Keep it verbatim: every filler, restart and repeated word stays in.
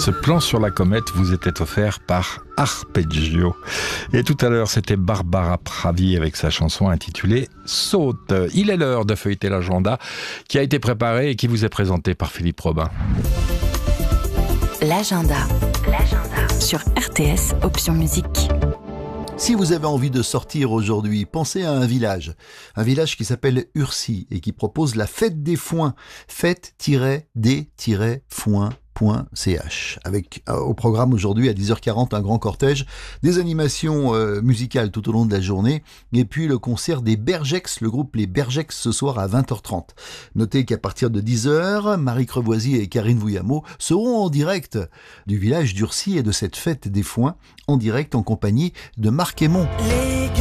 Ce plan sur la comète vous était offert par Arpeggio. Et tout à l'heure, c'était Barbara Pravi avec sa chanson intitulée « Saute ». Il est l'heure de feuilleter l'agenda qui a été préparé et qui vous est présenté par Philippe Robin. L'agenda. L'agenda. Sur R T S, option musique. Si vous avez envie de sortir aujourd'hui, pensez à un village. Un village qui s'appelle Urcy et qui propose la fête des foins. fête tiret des tiret foin point c h. Avec euh, au programme aujourd'hui à dix heures quarante un grand cortège, des animations euh, musicales tout au long de la journée et puis le concert des Bergex, le groupe Les Bergex ce soir à vingt heures trente. Notez qu'à partir de dix heures, Marie Crevoisy et Karine Vouillamo seront en direct du village d'Urcy et de cette fête des foins en direct en compagnie de Marc Aymon.